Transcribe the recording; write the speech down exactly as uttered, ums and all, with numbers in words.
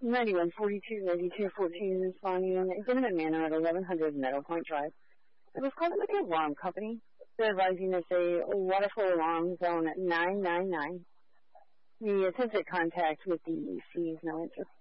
ninety-one forty-two, ninety-two fourteen, responding. Examine manner at eleven hundred Meadow Point Drive. It was called the alarm company. They're advising us a waterfall alarm zone at nine nine nine. The attempted contact with the E C is no answer.